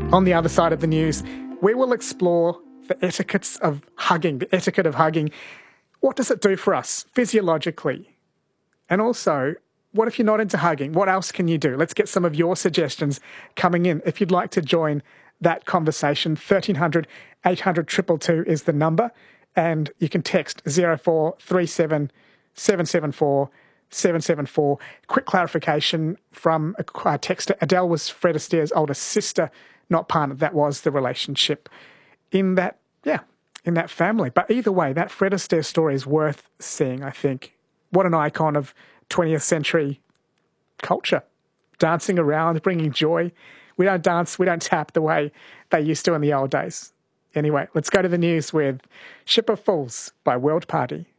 On the other side of the news, we will explore the etiquette of hugging. What does it do for us physiologically? And also, what if you're not into hugging? What else can you do? Let's get some of your suggestions coming in. If you'd like to join that conversation, 1300 800 222 is the number, and you can text 0437 774 774. Quick clarification from a texter. Adele was Fred Astaire's older sister, not partner. That was the relationship in that family. But either way, that Fred Astaire story is worth seeing, I think. What an icon of 20th century culture. Dancing around, bringing joy. We don't dance, we don't tap the way they used to in the old days. Anyway, let's go to the news with Ship of Fools by World Party.